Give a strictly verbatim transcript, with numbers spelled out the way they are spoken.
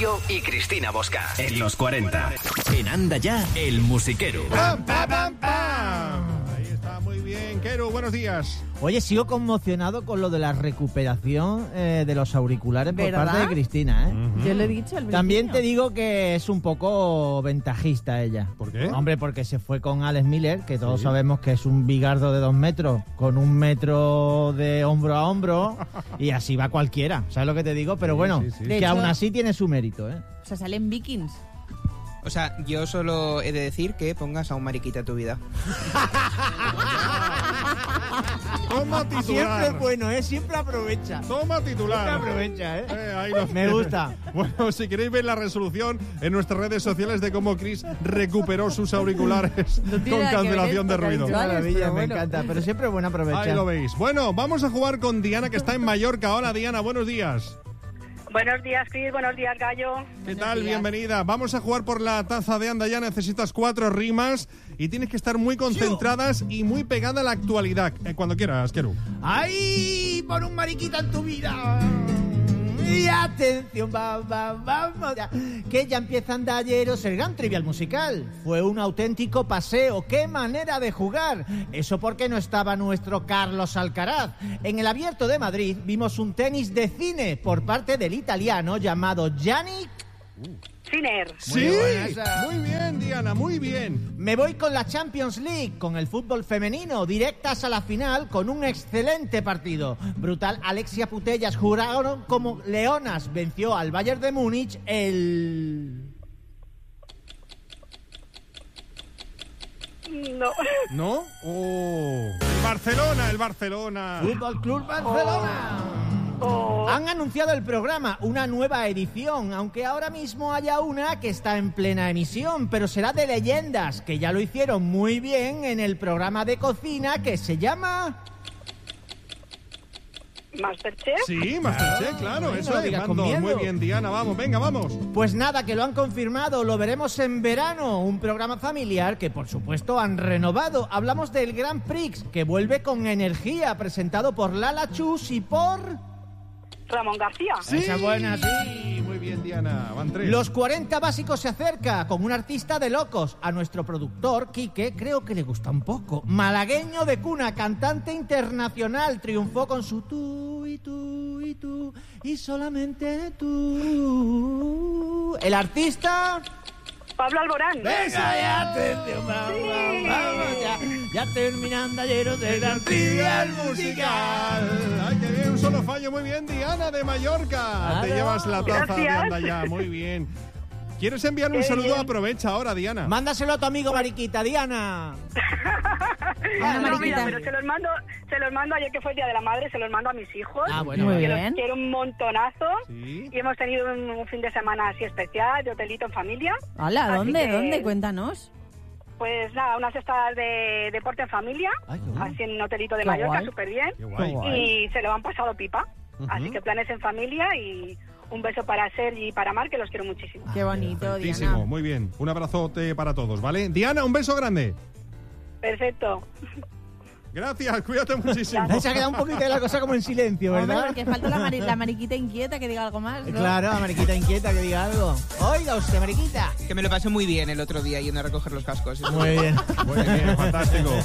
Rocío y Cristina Bosca. En los cuarenta. En Anda Ya, el musiquero. ¡Pam, pam, pam, pam! Ahí está, muy bien. Keru, buenos días. Oye, sigo conmocionado con lo de la recuperación eh, de los auriculares por ¿verdad? parte de Cristina, ¿eh? Uh-huh. Yo le he dicho al También principio. te digo que es un poco ventajista ella. ¿Por qué? Hombre, porque se fue con Alex Miller, que todos Sí. sabemos que es un bigardo de dos metros, con un metro de hombro a hombro, y así va cualquiera, ¿sabes lo que te digo? Pero Sí, bueno, sí, sí. que De hecho- aún así tiene su mérito, ¿eh? O sea, salen Vikings. O sea, yo solo he de decir que pongas a un mariquita a tu vida. Toma titular. Siempre es bueno, ¿eh? Siempre aprovecha. Toma Siempre titular. aprovecha, ¿eh? Eh, ahí lo Me tienes. gusta. Bueno, si queréis ver la resolución en nuestras redes sociales de cómo Chris recuperó sus auriculares No tiene con nada que cancelación de ver con ruido. la Maravilla, pero me bueno. encanta. Pero siempre es bueno aprovechar. Ahí lo veis. Bueno, vamos a jugar con Diana, que está en Mallorca. Hola, Diana, buenos días. Buenos días, Cris. Buenos días, Gallo. ¿Qué Buenos tal? días. Bienvenida. Vamos a jugar por la taza de Anda Ya. Necesitas cuatro rimas y tienes que estar muy concentradas y muy pegada a la actualidad. Eh, cuando quieras, Keru. ¡Ay! Pon un mariquita en tu vida. Y atención, va, va, vamos ya. Que ya empieza Andalleros, el gran trivial musical. Fue un auténtico paseo. ¡Qué manera de jugar! Eso porque no estaba nuestro Carlos Alcaraz. En el Abierto de Madrid vimos un tenis de cine por parte del italiano llamado Yannick. Sinner. Sí, buena esa. muy bien, Diana, muy bien. Me voy con la Champions League, con el fútbol femenino, directas a la final con un excelente partido. Brutal, Alexia Putellas juraron como leonas, venció al Bayern de Múnich el... No. ¿No? Oh. El Barcelona, el Barcelona. Fútbol Club Barcelona. Oh. Han anunciado el programa, una nueva edición, aunque ahora mismo haya una que está en plena emisión, pero será de leyendas, que ya lo hicieron muy bien en el programa de cocina que se llama... Masterchef. Sí, Masterchef, claro, no eso lo es. digas Mando. con miedo. Muy bien, Diana, vamos, venga, vamos. Pues nada, que lo han confirmado, lo veremos en verano, un programa familiar que por supuesto han renovado. Hablamos del Grand Prix, que vuelve con energía, presentado por Lala Chus y por... Ramón García. Esa buena, sí. Muy bien, Diana, van tres. Los cuarenta básicos se acerca con un artista de locos. A nuestro productor, Quique, creo que le gusta un poco. Malagueño de cuna, cantante internacional, triunfó con su tú y tú y tú y solamente tú. El artista... Pablo Alborán. Venga ya, atención, vamos, vamos, vamos, ya, ya terminan Andalleros de gran trivial musical. Ay, qué bien, un solo fallo. Muy bien, Diana de Mallorca. Claro. Te llevas la taza de Gracias. Anda Ya, muy bien. ¿Quieres enviar un Qué saludo? bien. Aprovecha ahora, Diana. Mándaselo a tu amigo Mariquita, Diana. Una No, mariquita. mira, pero se los mando, se los mando ayer que fue el Día de la Madre, se los mando a mis hijos. Ah, bueno, Muy que vale. bien. los quiero un montonazo. Sí. Y hemos tenido un, un fin de semana así especial, de hotelito en familia. Hola, Así ¿dónde? que- ¿Dónde? Cuéntanos. Pues nada, unas estadas de deporte en familia, Ay, qué bueno. así en un hotelito de Qué Mallorca, guay. súper bien. Qué guay. Qué guay. Y se lo han pasado pipa. Así que planes en familia y un beso para Sergi y para Mar, que los quiero muchísimo. Qué bonito, Perfectísimo, Diana. muy bien. Un abrazote para todos, ¿vale? Diana, un beso grande. Perfecto. Gracias, cuídate muchísimo. Se ha quedado un poquito de la cosa como en silencio, Hombre, ¿verdad? porque falta la, mari- la mariquita inquieta que diga algo más, ¿no? Claro, a Mariquita inquieta que diga algo. Oiga usted, Mariquita. Que me lo pasé muy bien el otro día yendo a recoger los cascos. Muy bien. Muy bien, fantástico.